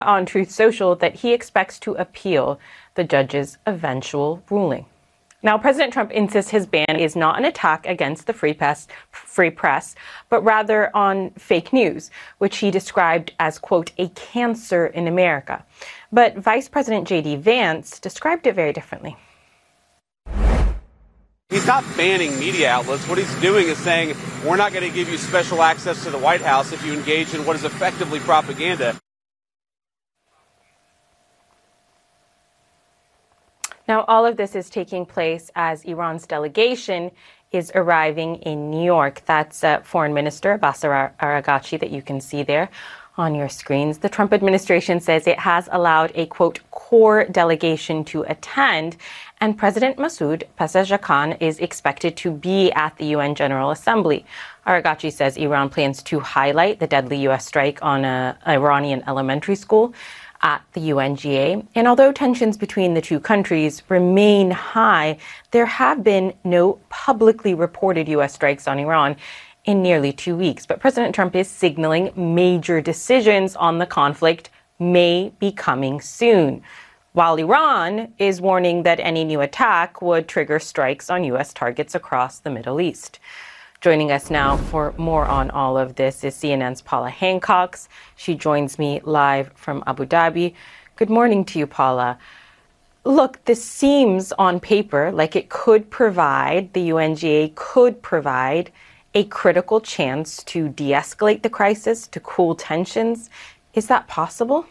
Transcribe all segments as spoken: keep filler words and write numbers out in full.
on Truth Social that he expects to appeal the judge's eventual ruling. Now, President Trump insists his ban is not an attack against the free press, free press, but rather on fake news, which he described as, quote, a cancer in America. But Vice President J D Vance described it very differently. He's not banning media outlets. What he's doing is saying, we're not going to give you special access to the White House if you engage in what is effectively propaganda. Now, all of this is taking place as Iran's delegation is arriving in New York. That's uh, Foreign Minister Abbas Araghchi that you can see there on your screens. The Trump administration says it has allowed a, quote, core delegation to attend, and President Masoud Pezeshkian is expected to be at the U N General Assembly. Araghchi says Iran plans to highlight the deadly U S strike on an Iranian elementary school at the U N G A. And although tensions between the two countries remain high, there have been no publicly reported U S strikes on Iran in nearly two weeks. But President Trump is signaling major decisions on the conflict may be coming soon, while Iran is warning that any new attack would trigger strikes on U S targets across the Middle East. Joining us now for more on all of this is C N N's Paula Hancock. She joins me live from Abu Dhabi. Good morning to you, Paula. Look, this seems on paper like it could provide, the U N G A could provide a critical chance to de-escalate the crisis, to cool tensions. Is that possible?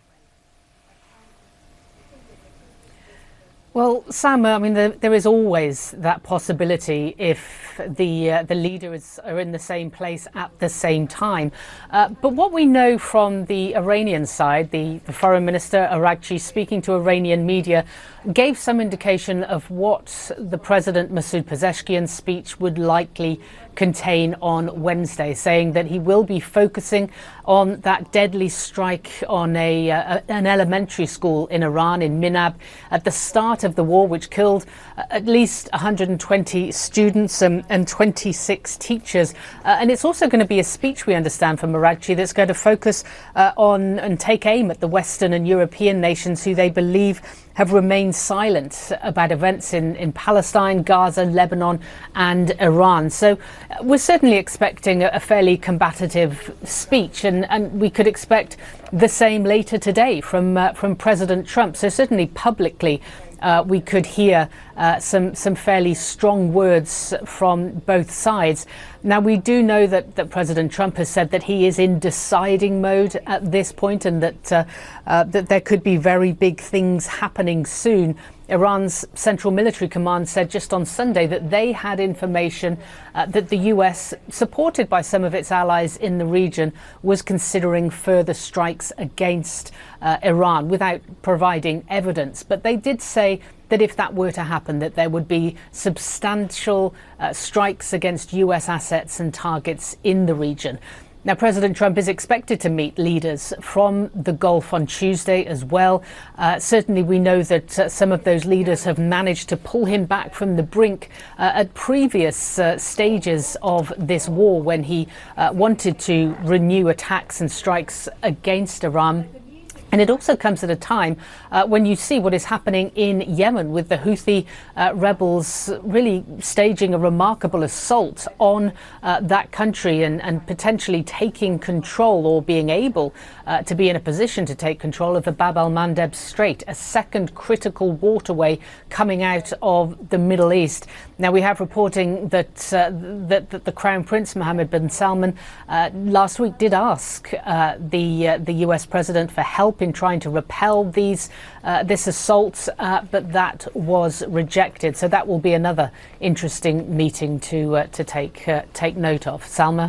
Well, Sam, I mean, there, there is always that possibility if the uh, the leaders are in the same place at the same time. Uh, but what we know from the Iranian side, the, the Foreign Minister Araghchi, speaking to Iranian media, gave some indication of what the President Masoud Pezeshkian's speech would likely contain on Wednesday, saying that he will be focusing on that deadly strike on a uh, an elementary school in Iran, in Minab, at the start of the war, which killed uh, at least one hundred twenty students and, and twenty-six teachers. Uh, and it's also going to be a speech, we understand, from Araghchi that's going to focus uh, on and take aim at the Western and European nations who they believe have remained silent about events in, in Palestine, Gaza, Lebanon and Iran. So uh, we're certainly expecting a, a fairly combative speech, and, and we could expect the same later today from uh, from President Trump. So certainly publicly, Uh, we could hear uh, some some fairly strong words from both sides. Now, we do know that, that President Trump has said that he is in deciding mode at this point, and that uh, uh, that there could be very big things happening soon. Iran's Central Military Command said just on Sunday that they had information uh, that the U S, supported by some of its allies in the region, was considering further strikes against uh, Iran without providing evidence. But they did say that if that were to happen, that there would be substantial uh, strikes against U S assets and targets in the region. Now, President Trump is expected to meet leaders from the Gulf on Tuesday as well. Uh, certainly, we know that uh, some of those leaders have managed to pull him back from the brink uh, at previous uh, stages of this war, when he uh, wanted to renew attacks and strikes against Iran. And it also comes at a time uh, when you see what is happening in Yemen, with the Houthi uh, rebels really staging a remarkable assault on uh, that country, and, and potentially taking control, or being able uh, to be in a position to take control of the Bab el-Mandeb Strait, a second critical waterway coming out of the Middle East. Now, we have reporting that, uh, that, that the Crown Prince Mohammed bin Salman uh, last week did ask uh, the, uh, the U S president for help in trying to repel these uh, this assault, uh, but that was rejected. So that will be another interesting meeting to uh, to take uh, take note of. Salma?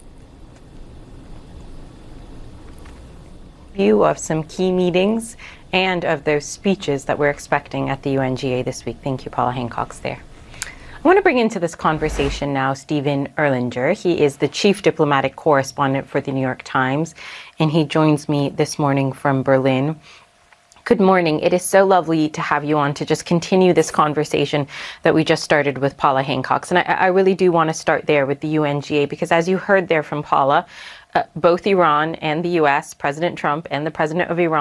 View of some key meetings and of those speeches that we're expecting at the U N G A this week. Thank you, Paula Hancock there. I want to bring into this conversation now Stephen Erlanger. He is the chief diplomatic correspondent for the New York Times, and he joins me this morning from Berlin. Good morning. It is so lovely to have you on to just continue this conversation that we just started with Paula Hancock. And I, I really do want to start there with the U N G A, because as you heard there from Paula, uh, both Iran and the U S, President Trump and the president of Iran,